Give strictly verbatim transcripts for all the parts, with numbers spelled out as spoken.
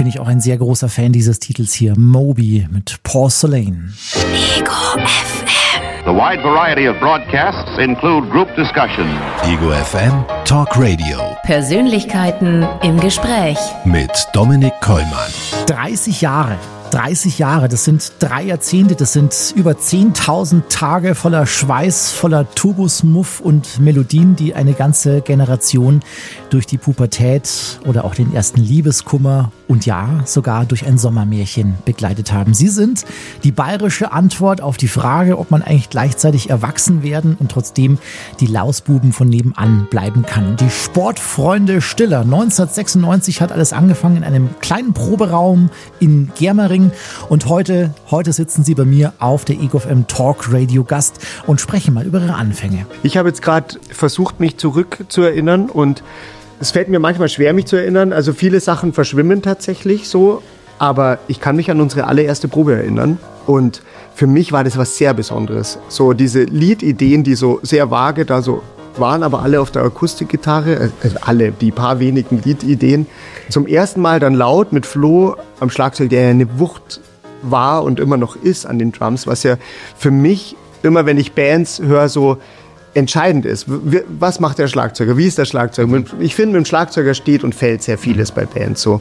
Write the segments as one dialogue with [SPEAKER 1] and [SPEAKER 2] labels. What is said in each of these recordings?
[SPEAKER 1] bin ich auch ein sehr großer Fan dieses Titels hier. Moby mit Porcelain.
[SPEAKER 2] Ego F M.
[SPEAKER 3] The wide variety of broadcasts include group discussion.
[SPEAKER 4] Ego F M Talk Radio.
[SPEAKER 2] Persönlichkeiten im Gespräch.
[SPEAKER 4] Mit Dominik Kollmann.
[SPEAKER 1] dreißig Jahre. dreißig Jahre, das sind drei Jahrzehnte, das sind über zehntausend Tage voller Schweiß, voller Turbusmuff und Melodien, die eine ganze Generation durch die Pubertät oder auch den ersten Liebeskummer und ja, sogar durch ein Sommermärchen begleitet haben. Sie sind die bayerische Antwort auf die Frage, ob man eigentlich gleichzeitig erwachsen werden und trotzdem die Lausbuben von nebenan bleiben kann. Die Sportfreunde Stiller. neunzehnhundertsechsundneunzig hat alles angefangen in einem kleinen Proberaum in Germering und heute, heute sitzen sie bei mir auf der Ego F M Talk Radio Gast und sprechen mal über ihre Anfänge.
[SPEAKER 5] Ich habe jetzt gerade versucht, mich zurückzuerinnern und es fällt mir manchmal schwer, mich zu erinnern. Also viele Sachen verschwimmen tatsächlich so, aber ich kann mich an unsere allererste Probe erinnern und für mich war das was sehr Besonderes. So diese Liedideen, die so sehr vage da so waren, aber alle auf der Akustikgitarre, also alle, die paar wenigen Liedideen. Zum ersten Mal dann laut mit Flo am Schlagzeug, der ja eine Wucht war und immer noch ist an den Drums, was ja für mich immer, wenn ich Bands höre, so entscheidend ist. Was macht der Schlagzeuger? Wie ist der Schlagzeuger? Ich finde, mit dem Schlagzeuger steht und fällt sehr vieles bei Bands so.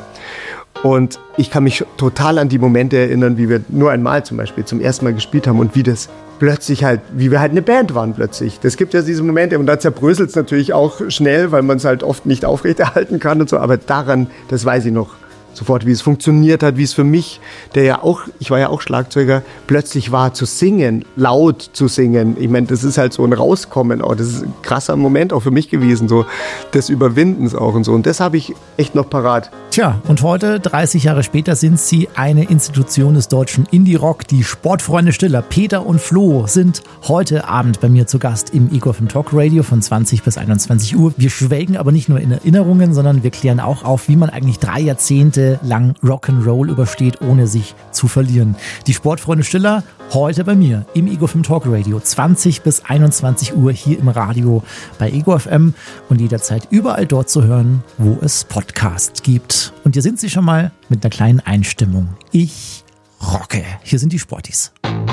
[SPEAKER 5] Und ich kann mich total an die Momente erinnern, wie wir nur einmal zum Beispiel zum ersten Mal gespielt haben und wie das plötzlich halt, wie wir halt eine Band waren plötzlich. Das gibt ja diese Momente und da zerbröselt es natürlich auch schnell, weil man es halt oft nicht aufrechterhalten kann und so. Aber daran, das weiß ich noch sofort, wie es funktioniert hat, wie es für mich, der ja auch, ich war ja auch Schlagzeuger, plötzlich war zu singen, laut zu singen. Ich meine, das ist halt so ein Rauskommen auch. Das ist ein krasser Moment auch für mich gewesen, so des Überwindens auch und so. Und das habe ich echt noch parat.
[SPEAKER 1] Tja, und heute, dreißig Jahre später, sind sie eine Institution des deutschen Indie-Rock. Die Sportfreunde Stiller, Peter und Flo, sind heute Abend bei mir zu Gast im Ego F M Talk Radio von zwanzig bis einundzwanzig Uhr. Wir schwelgen aber nicht nur in Erinnerungen, sondern wir klären auch auf, wie man eigentlich drei Jahrzehnte lang Rock'n'Roll übersteht, ohne sich zu verlieren. Die Sportfreunde Stiller heute bei mir im Ego F M Talk Radio, zwanzig bis einundzwanzig Uhr hier im Radio bei Ego F M und jederzeit überall dort zu hören, wo es Podcasts gibt. Und hier sind sie schon mal mit einer kleinen Einstimmung. Ich rocke. Hier sind die Sportis.